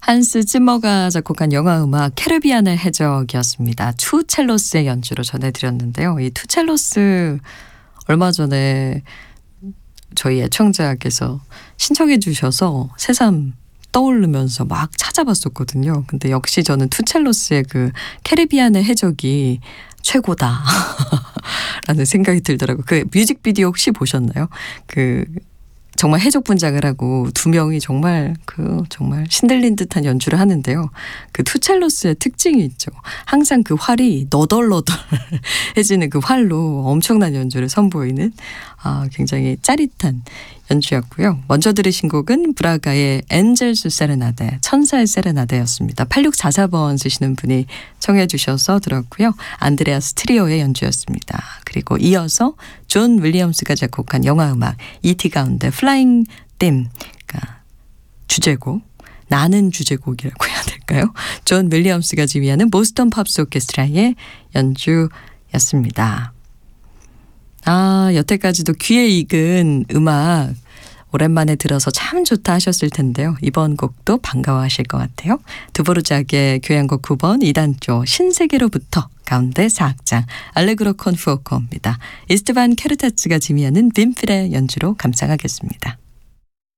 한스 찜머가 작곡한 영화음악 캐리비안의 해적이었습니다. 투첼로스의 연주로 전해드렸는데요. 이 투첼로스 얼마 전에 저희 애청자께서 신청해 주셔서 새삼 떠오르면서 막 찾아봤었거든요. 근데 역시 저는 투첼로스의 그 캐리비안의 해적이 최고다 라는 생각이 들더라고요. 그 뮤직비디오 혹시 보셨나요? 정말 해적 분장을 하고 두 명이 정말 신들린 듯한 연주를 하는데요. 그 투첼로스의 특징이 있죠. 항상 그 활이 너덜너덜해지는 그 활로 엄청난 연주를 선보이는 굉장히 짜릿한 연주였고요. 먼저 들으신 곡은 브라가의 엔젤스 세레나데, 천사의 세레나데였습니다. 8644번 쓰시는 분이 청해 주셔서 들었고요. 안드레아스 트리오의 연주였습니다. 그리고 이어서 존 윌리엄스가 작곡한 영화음악 E.T. 가운데 플라잉 댐, 그러니까 주제곡, 나는 주제곡이라고 해야 될까요? 존 윌리엄스가 지휘하는 보스턴 팝스 오케스트라의 연주였습니다. 여태까지도 귀에 익은 음악 오랜만에 들어서 참 좋다 하셨을 텐데요. 이번 곡도 반가워하실 것 같아요. 드보르작의 교향곡 9번 2단조 신세계로부터 가운데 4악장 알레그로 콘 푸오코입니다. 이스트반 케르타츠가 지휘하는 빈필의 연주로 감상하겠습니다.